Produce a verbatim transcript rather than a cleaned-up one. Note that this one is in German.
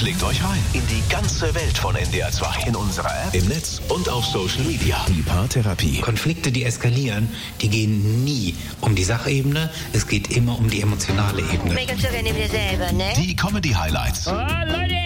Klickt euch rein in die ganze Welt von N D R zwei. In unserer App, im Netz und auf Social Media. Die Paartherapie. Konflikte, die eskalieren, die gehen nie um die Sachebene. Es geht immer um die emotionale Ebene. Meckern sogar neben dir selber, ne? Die Comedy-Highlights. Oh, Leute!